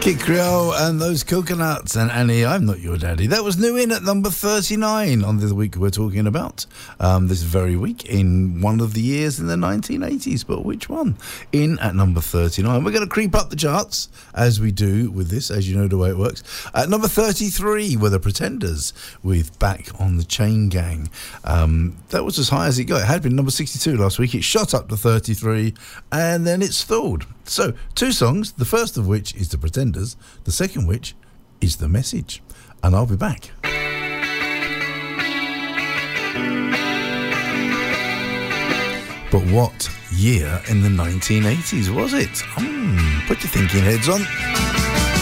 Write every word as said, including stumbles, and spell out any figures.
Kid Creole and those coconuts. And Annie, I'm Not Your Daddy. That was new in at number thirty-nine on the week we're talking about. Um, this very week in one of the years in the nineteen eighties. But which one? In at number thirty-nine. We're going to creep up the charts as we do with this, as you know the way it works. At number thirty-three were the Pretenders with Back on the Chain Gang. Um, that was as high as it got. It had been number sixty-two last week. It shot up to thirty-three and then it stalled. So, two songs, the first of which is The Pretenders, the second which is The Message. And I'll be back. But what year in the nineteen eighties was it? Mm, put your thinking heads on.